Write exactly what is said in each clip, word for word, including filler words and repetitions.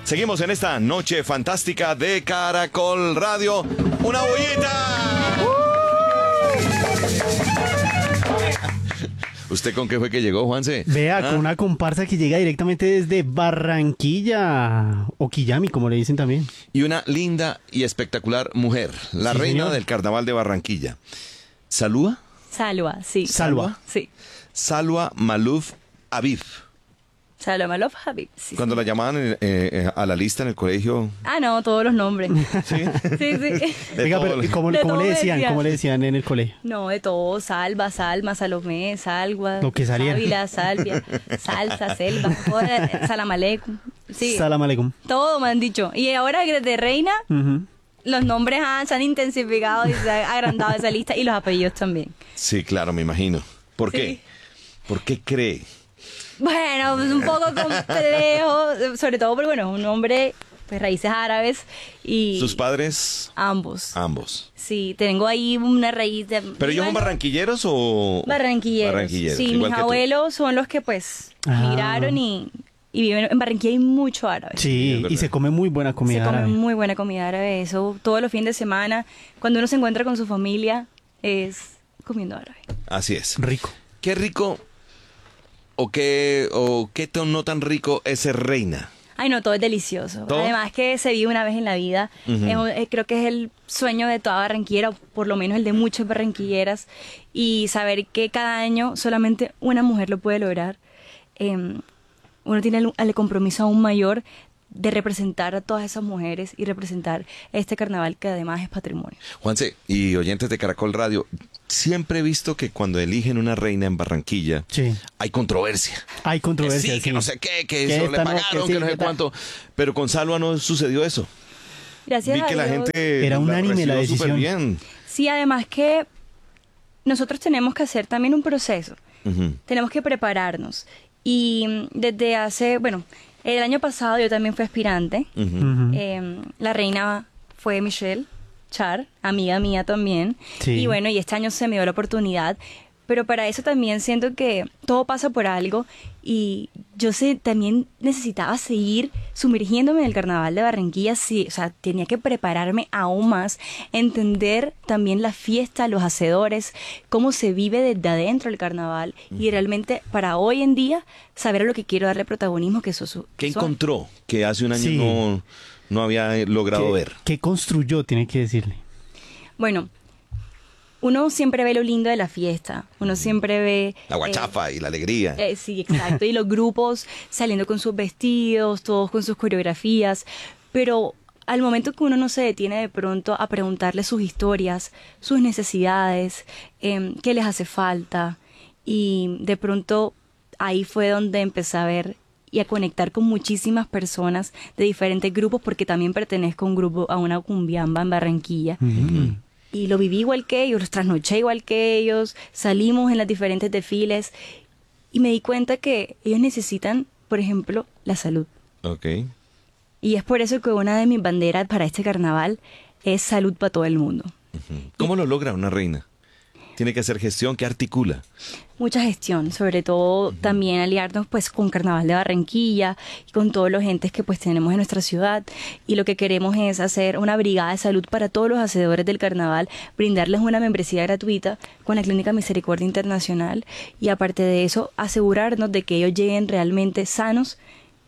Seguimos en esta noche fantástica de Caracol Radio. ¡Una bullita! ¿Usted con qué fue que llegó, Juanse? Vea, ¿Ah? con una comparsa que llega directamente desde Barranquilla, o Quillami, como le dicen también. Y una linda y espectacular mujer, la Sí, reina señor. del carnaval de Barranquilla. ¿Salúa? Salwa, sí. Salwa. Sí. Salwa Maluf Aviv. Salwa Maluf Habib. Sí, Cuando sí. la llamaban eh, eh, a la lista en el colegio. Ah, no, todos los nombres. Sí. Sí, sí. De Venga, todo. pero ¿cómo, De cómo todo le me decían? decían. ¿Cómo le decían en el colegio? No, de todo. Salva, Salma, Salomé, Salwa. Lo que saliera. Ávila, Salvia, Salsa, Selva, joder, Salam Aleikum. Sí. Salam aleikum. Todo me han dicho. Y ahora de reina, Ujú. los nombres han, se han intensificado y se ha agrandado esa lista y los apellidos también. Sí, claro, me imagino. ¿Por Sí. qué? ¿Por qué cree? Bueno, es un poco complejo, sobre todo porque, bueno, es un nombre, pues raíces árabes y... ¿Sus padres? Ambos. Ambos. Sí, tengo ahí una raíz de... ¿Pero ellos son bueno, barranquilleros o...? barranquilleros. Barranquilleros, Sí, igual mis que tú. abuelos son los que, pues, Ah. migraron y, y viven en Barranquilla. Hay mucho árabe. es Sí, verdad. y se come muy buena Se comida come árabe. muy buena comida árabe. Eso todos los fines de semana, cuando uno se encuentra con su familia, es comiendo árabe. Así es. Rico. ¿Qué rico o qué, o qué tan- no tan rico es ser reina? Ay, no, todo es delicioso. ¿Todo? Además que se vive una vez en la vida. Ujú. Es un- eh, creo que es el sueño de toda barranquillera, o por lo menos el de muchas barranquilleras. Y saber que cada año solamente una mujer lo puede lograr. eh, uno tiene el, el compromiso aún mayor de representar a todas esas mujeres y representar este carnaval que además es patrimonio. Juanse, y oyentes de Caracol Radio, siempre he visto que cuando eligen una reina en Barranquilla, Sí. hay controversia. Hay Que controversia. sí, que no sé qué, que Que eso le esta no, que pagaron, sí, que no sé que tal. cuánto. Pero con Salva no sucedió eso. Gracias Vi a que la Dios. gente Era unánime la recibió súper decisión. bien. Sí, además que nosotros tenemos que hacer también un proceso. Ujú. Tenemos que prepararnos. Y mm, desde hace, bueno, el año pasado yo también fui aspirante. Ujú. Ujú. Eh, la reina fue Michelle Char, amiga mía también. Sí. Y bueno, y este año se me dio la oportunidad. Pero para eso también siento que todo pasa por algo y yo sé, también necesitaba seguir sumergiéndome en el carnaval de Barranquilla, sí, o sea, tenía que prepararme aún más, entender también la fiesta, los hacedores, cómo se vive desde adentro el carnaval y realmente para hoy en día saber a lo que quiero darle protagonismo, que eso su- ¿Qué son- encontró que hace un año Sí. no, no había logrado ¿Qué, ver? ¿Qué construyó? Tiene que decirle. Bueno, uno siempre ve lo lindo de la fiesta, uno siempre ve... La eh, guachafa y la alegría. Eh, sí, exacto. Y los grupos saliendo con sus vestidos, todos con sus coreografías. Pero al momento que uno no se detiene de pronto a preguntarle sus historias, sus necesidades, em, qué les hace falta. Y de pronto ahí fue donde empecé a ver y a conectar con muchísimas personas de diferentes grupos, porque también pertenezco a un grupo, a una cumbiamba en Barranquilla. Mm. Y lo viví igual que ellos, los trasnoché igual que ellos, salimos en los diferentes desfiles y me di cuenta que ellos necesitan, por ejemplo, la salud. Ok. Y es por eso que una de mis banderas para este carnaval es salud para todo el mundo. Ujú. ¿Cómo lo logra una reina? Tiene que hacer gestión, ¿qué articula? Mucha gestión, sobre todo también aliarnos pues con Carnaval de Barranquilla y con todos los entes que pues tenemos en nuestra ciudad, y lo que queremos es hacer una brigada de salud para todos los hacedores del carnaval, brindarles una membresía gratuita con la Clínica Misericordia Internacional y aparte de eso asegurarnos de que ellos lleguen realmente sanos,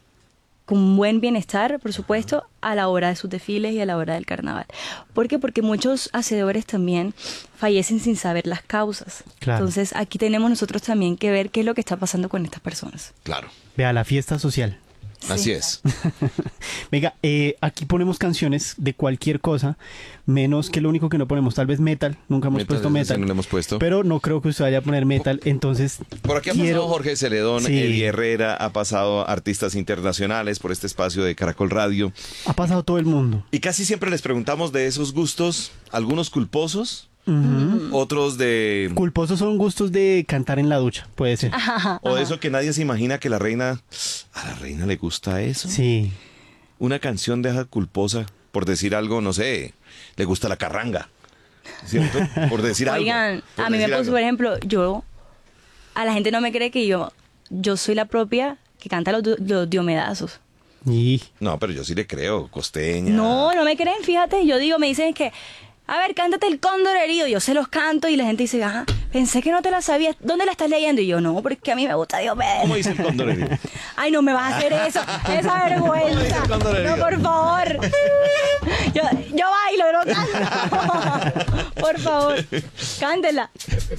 con buen bienestar, por supuesto, a la hora de sus desfiles y a la hora del carnaval. ¿Por qué? Porque muchos hacedores también fallecen sin saber las causas. Claro. Entonces, aquí tenemos nosotros también que ver qué es lo que está pasando con estas personas. Claro. Vea, la fiesta social. Así Sí. es. Venga, eh, aquí ponemos canciones de cualquier cosa, menos que lo único que no ponemos, tal vez metal. Nunca hemos Metal, puesto ese metal. no lo hemos puesto. Pero no creo que usted vaya a poner metal, entonces Por aquí ha quiero- pasado Jorge Celedón, Sí. Eddie Herrera, ha pasado artistas internacionales por este espacio de Caracol Radio. Ha pasado todo el mundo. Y casi siempre les preguntamos de esos gustos, algunos culposos, Ujú. otros de... Culposos son gustos de cantar en la ducha, puede ser. O de eso que nadie se imagina que la reina... A la reina le gusta eso. Sí. Una canción de esa culposa, por decir algo, no sé, le gusta la carranga. ¿Cierto? Por decir algo. Oigan, por a mí me decir puso, algo. por ejemplo, yo, a la gente no me cree que yo, yo soy la propia que canta los, du- los diomedazos. Y No, pero yo sí le creo, costeña. No, no me creen, fíjate. Yo digo, me dicen que, a ver, cántate el cóndor herido. Yo se los canto y la gente dice, ah, pensé que no te la sabías. ¿Dónde la estás leyendo? Y yo, no, porque a mí me gusta Diomedes. ¿Cómo dice el cóndor herido? Ay, no me vas a hacer eso. Esa vergüenza. cóndor herido? No, por favor. Yo, yo bailo, no canto. Por favor, cántela.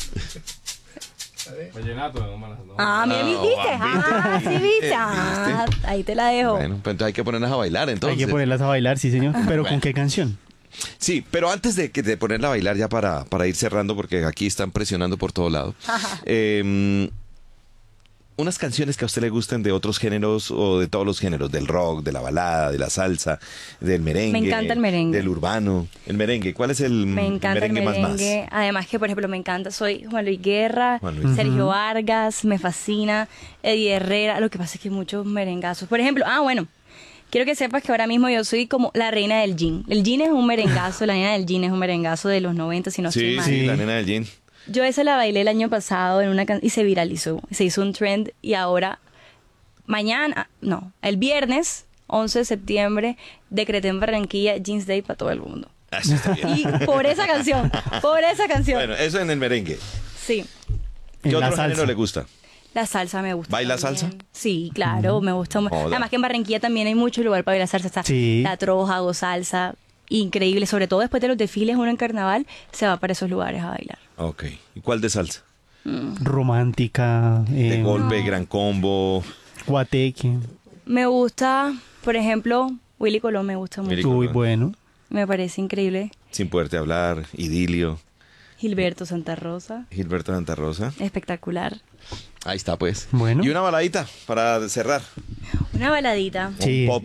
Vallenato, no me las no. Ah, ¿me Ah, viste? Ah, sí, viste. Ah, ahí te la dejo. Bueno, pues entonces hay que ponerlas a bailar, hay entonces. que ponerlas a bailar, sí, señor. Pero Bueno. ¿con qué canción? Sí, pero antes de, que- de ponerla a bailar ya para, para ir cerrando, porque aquí están presionando por todo lado. eh, unas canciones que a usted le gusten de otros géneros o de todos los géneros, del rock, de la balada, de la salsa, del merengue. Me encanta el merengue. Del urbano. El merengue, ¿cuál es el Me encanta merengue, el más merengue. Además que, por ejemplo, me encanta, soy Juan Luis Guerra, Juan Luis. Sergio Vargas, me fascina, Eddie Herrera. Lo que pasa es que hay muchos merengazos. Por ejemplo, ah, bueno, quiero que sepas que ahora mismo yo soy como la reina del gin. El gin es un merengazo, la nena del gin es un merengazo de los noventa, si no más? estoy Sí, mal. sí, Sí. la nena del gin. Yo esa la bailé el año pasado en una can- y se viralizó, se hizo un trend y ahora, mañana, no, el viernes, once de septiembre, decreté en Barranquilla Jeans Day para todo el mundo. Ah, eso está bien. Y por esa canción, por esa canción. Bueno, eso en el merengue. Sí, ¿Qué En la otro salsa. género le gusta? la salsa me gusta. ¿Baila también. salsa? Sí, claro, me gusta. mu- Joda. Además que en Barranquilla también hay mucho lugar para bailar salsa. Está Sí. La Troja, hago salsa, increíble. Sobre todo después de los desfiles, uno en carnaval se va para esos lugares a bailar. Ok. ¿Y cuál de salsa? Romántica, De eh, golpe, gran combo. guateque. Me gusta, por ejemplo, Willy Colón me gusta mucho. Willy Muy Colón. bueno. Me parece increíble. Sin poderte hablar, Idilio, Gilberto Santa Rosa, Gilberto Santa Rosa. espectacular. Ahí está, pues. Bueno. Y una baladita para cerrar. Una baladita. Sí. Un pop.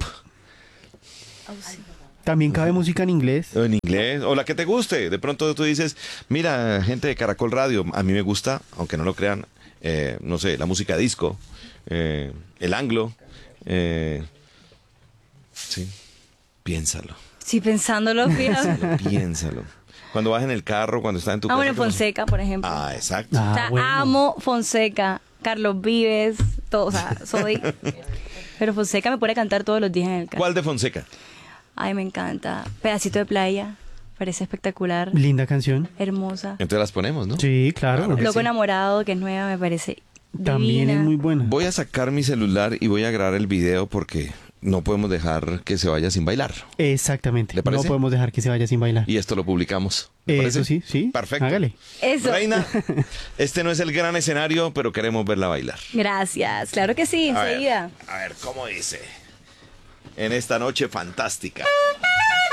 También cabe música en inglés. En inglés. O la que te guste. De pronto tú dices, mira, gente de Caracol Radio, a mí me gusta, aunque no lo crean, eh, no sé, la música disco, eh, el anglo. eh, sí. Piénsalo. Sí, pensándolo, fíjate. Piénsalo. Cuando vas en el carro, cuando estás en tu Ah, casa. bueno, ¿qué pasa? Fonseca, por ejemplo. Ah, exacto. Ah, O sea, bueno. amo Fonseca, Carlos Vives, todo, o sea, soy... Pero Fonseca me pone a cantar todos los días en el carro. ¿Cuál de Fonseca? Ay, me encanta. Pedacito de playa, parece espectacular, Linda canción. hermosa. Entonces las ponemos, ¿no? Sí, claro. Claro que Loco sí. enamorado, que es nueva, me parece También divina. es muy buena. Voy a sacar mi celular y voy a grabar el video porque no podemos dejar que se vaya sin bailar. Exactamente. ¿Le No parece? podemos dejar que se vaya sin bailar. Y esto lo publicamos. ¿Le Eso parece? sí, sí. Perfecto. Hágale. Eso. Reina, este no es el gran escenario, pero queremos verla bailar. Gracias, claro que sí, A ver, enseguida. a ver, ¿cómo dice? En esta noche fantástica.